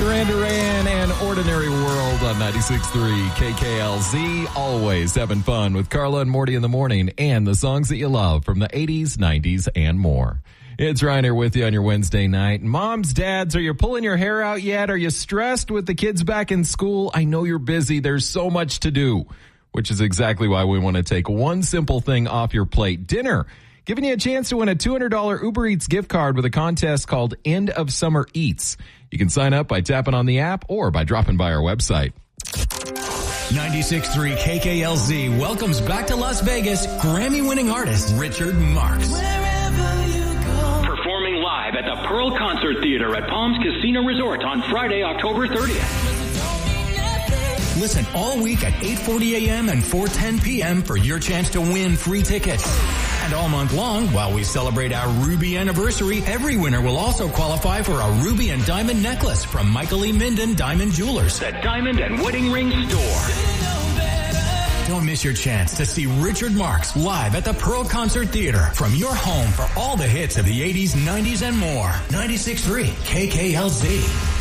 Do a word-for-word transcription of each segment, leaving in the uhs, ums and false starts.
Duran Duran and Ordinary World on ninety-six point three K K L Z. Always having fun with Carla and Morty in the morning and the songs that you love from the eighties, nineties, and more. It's Ryan here with you on your Wednesday night. Moms, dads, are you pulling your hair out yet? Are you stressed with the kids back in school? I know you're busy. There's so much to do, which is exactly why we want to take one simple thing off your plate. Dinner. Giving you a chance to win a two hundred dollars Uber Eats gift card with a contest called End of Summer Eats. You can sign up by tapping on the app or by dropping by our website. ninety-six point three K K L Z welcomes back to Las Vegas Grammy-winning artist Richard Marx. Performing live at the Pearl Concert Theater at Palms Casino Resort on Friday, October thirtieth. Listen all week at eight forty a.m. and four ten p.m. for your chance to win free tickets. And all month long, while we celebrate our Ruby anniversary, every winner will also qualify for a Ruby and Diamond necklace from Michael E. Minden Diamond Jewelers. The Diamond and Wedding Ring Store. Don't miss your chance to see Richard Marx live at the Pearl Concert Theater from your home for all the hits of the eighties, nineties, and more. ninety-six point three K K L Z.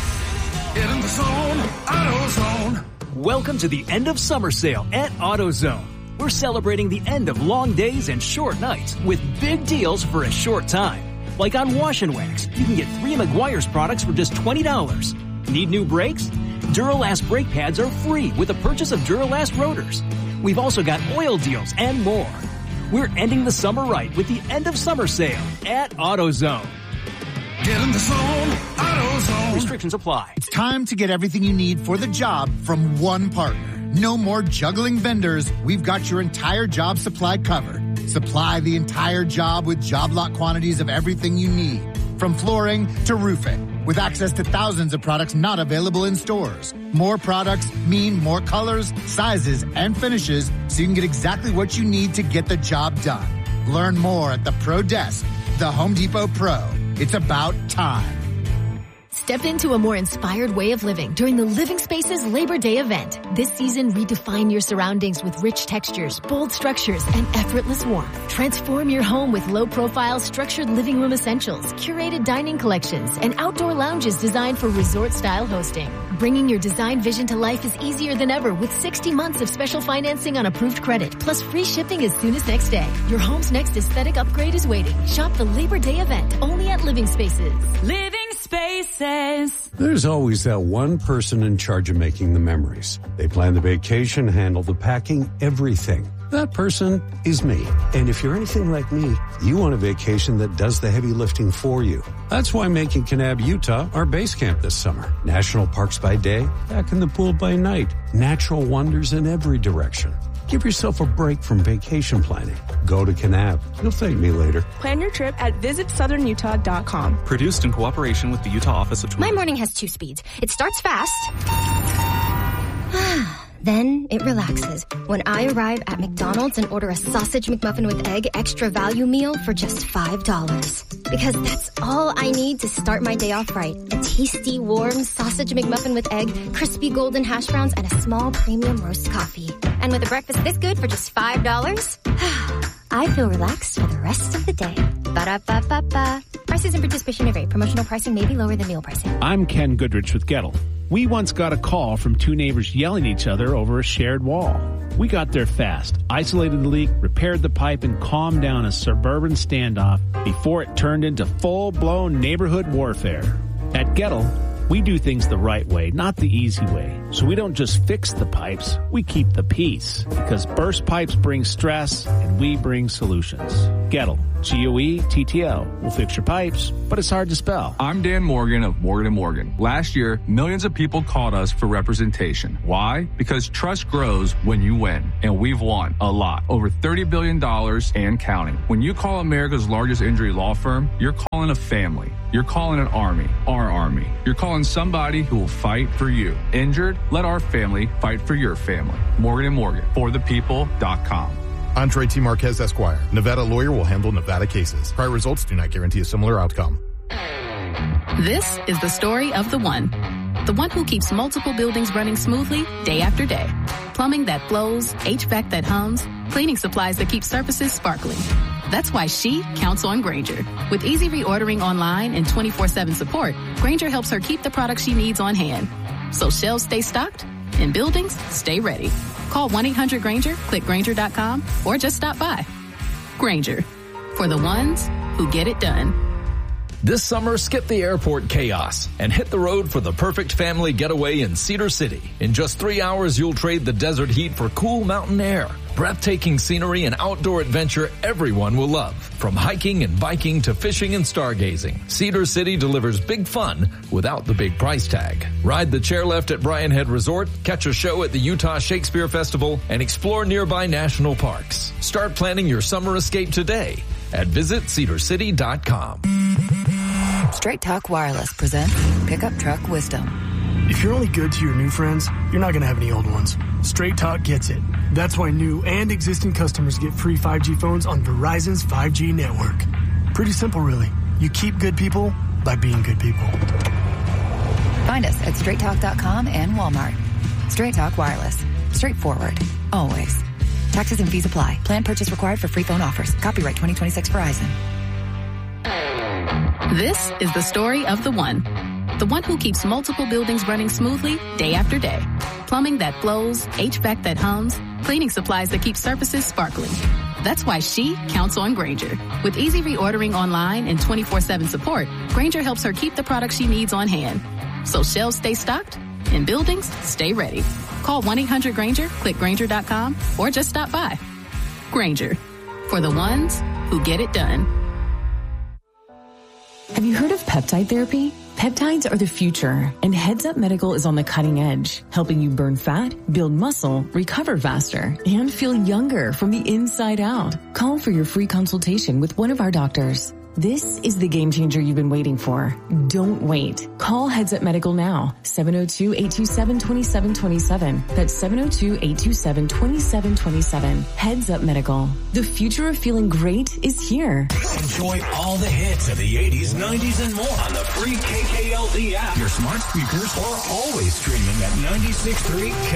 Get in the zone, AutoZone. Welcome to the end of summer sale at AutoZone. We're celebrating the end of long days and short nights with big deals for a short time. Like on Wash and Wax, you can get three Meguiar's products for just twenty dollars. Need new brakes? Duralast brake pads are free with the purchase of Duralast rotors. We've also got oil deals and more. We're ending the summer right with the end of summer sale at AutoZone. Get in the zone, AutoZone. Restrictions apply. It's time to get everything you need for the job from one partner. No more juggling vendors. We've got your entire job supply covered. Supply the entire job with job lot quantities of everything you need, from flooring to roofing, with access to thousands of products not available in stores. More products mean more colors, sizes, and finishes, so you can get exactly what you need to get the job done. Learn more at the Pro Desk, the Home Depot Pro. It's about time. Step into a more inspired way of living during the Living Spaces Labor Day event. This season, redefine your surroundings with rich textures, bold structures, and effortless warmth. Transform your home with low-profile, structured living room essentials, curated dining collections, and outdoor lounges designed for resort-style hosting. Bringing your design vision to life is easier than ever with sixty months of special financing on approved credit, plus free shipping as soon as next day. Your home's next aesthetic upgrade is waiting. Shop the Labor Day event only at Living Spaces. Living Spaces. There's always that one person in charge of making the memories. They plan the vacation, handle the packing, everything. That person is me. And if you're anything like me, you want a vacation that does the heavy lifting for you. That's why making Kanab, Utah, our base camp this summer. National parks by day, back in the pool by night. Natural wonders in every direction. Give yourself a break from vacation planning. Go to Kanab. You'll thank me later. Plan your trip at visit southern utah dot com. Produced in cooperation with the Utah Office of Tourism. My morning has two speeds. It starts fast. Then it relaxes when I arrive at McDonald's and order a sausage McMuffin with egg extra value meal for just five dollars. Because that's all I need to start my day off right. A tasty, warm sausage McMuffin with egg, crispy golden hash browns, and a small premium roast coffee. And with a breakfast this good for just five dollars, I feel relaxed for the rest of the day. Ba-da-ba-ba-ba. Prices and participation may vary. Promotional pricing may be lower than meal pricing. I'm Ken Goodrich with Gettle. We once got a call from two neighbors yelling at each other over a shared wall. We got there fast, isolated the leak, repaired the pipe, and calmed down a suburban standoff before it turned into full-blown neighborhood warfare. At Gettle, we do things the right way, not the easy way. So we don't just fix the pipes, we keep the peace. Because burst pipes bring stress, and we bring solutions. Gettle, G O E T T L. We'll fix your pipes, but it's hard to spell. I'm Dan Morgan of Morgan and Morgan. Last year, millions of people called us for representation. Why? Because trust grows when you win. And we've won a lot. Over thirty billion dollars and counting. When you call America's largest injury law firm, you're calling a family. You're calling an army, our army. You're calling somebody who will fight for you. Injured? Let our family fight for your family. Morgan and Morgan, for the people dot com. Andre T. Marquez, Esquire. Nevada lawyer will handle Nevada cases. Prior results do not guarantee a similar outcome. This is the story of the one. The one who keeps multiple buildings running smoothly day after day. Plumbing that flows, H V A C that hums, cleaning supplies that keep surfaces sparkling. That's why she counts on Grainger. With easy reordering online and twenty-four seven support, Grainger helps her keep the products she needs on hand. So shelves stay stocked and buildings stay ready. Call one eight hundred Grainger, click Grainger dot com, or just stop by. Grainger, for the ones who get it done. This summer, skip the airport chaos and hit the road for the perfect family getaway in Cedar City. In just three hours, you'll trade the desert heat for cool mountain air, breathtaking scenery, and outdoor adventure everyone will love. From hiking and biking to fishing and stargazing, Cedar City delivers big fun without the big price tag. Ride the chairlift at Bryan Head Resort, catch a show at the Utah Shakespeare Festival, and explore nearby national parks. Start planning your summer escape today at visit cedar city dot com. Straight Talk Wireless presents Pickup Truck Wisdom. If you're only good to your new friends, you're not going to have any old ones. Straight Talk gets it. That's why new and existing customers get free five G phones on Verizon's five G network. Pretty simple, really. You keep good people by being good people. Find us at straight talk dot com and Walmart. Straight Talk Wireless. Straightforward. Always. Taxes and fees apply. Plan purchase required for free phone offers. Copyright twenty twenty-six Verizon. This is the story of the one. The one who keeps multiple buildings running smoothly day after day. Plumbing that flows, H V A C that hums, cleaning supplies that keep surfaces sparkling. That's why she counts on Grainger. With easy reordering online and twenty-four seven support, Grainger helps her keep the products she needs on hand. So shelves stay stocked and buildings stay ready. Call one eight hundred Grainger, click Grainger dot com, or just stop by. Grainger, for the ones who get it done. Have you heard of peptide therapy? Peptides are the future, and Heads Up Medical is on the cutting edge, helping you burn fat, build muscle, recover faster, and feel younger from the inside out. Call for your free consultation with one of our doctors. This is the game changer you've been waiting for. Don't wait. Call Heads Up Medical now. seven oh two, eight two seven, two seven two seven. That's seven oh two, eight two seven, two seven two seven. Heads Up Medical. The future of feeling great is here. Enjoy all the hits of the eighties, nineties, and more on the free K K L Z app, your smart speakers, or always streaming at ninety-six point three K